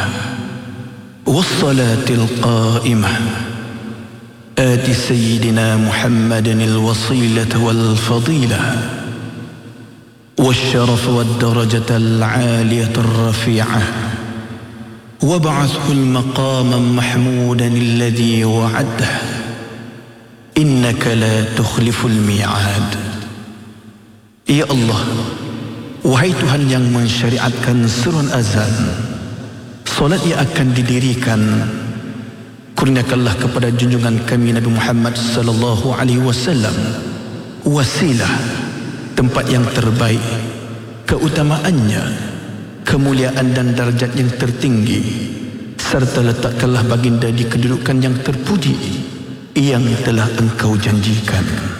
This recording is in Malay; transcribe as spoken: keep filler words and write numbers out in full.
والصلاة القائمة آت سيدنا محمد الوصيلة والفضيلة والشرف والدرجة العالية الرفيعة وابعثه المقام محمودا الذي وعده إنك لا تخلف الميعاد. Ya Allah, wahai Tuhan yang mensyariatkan seruan azan, solat yang akan didirikan, kurniakanlah kepada junjungan kami Nabi Muhammad sallallahu alaihi wasallam wasilah, tempat yang terbaik, keutamaannya, kemuliaan dan darjat yang tertinggi, serta letakkanlah baginda di kedudukan yang terpuji yang telah engkau janjikan.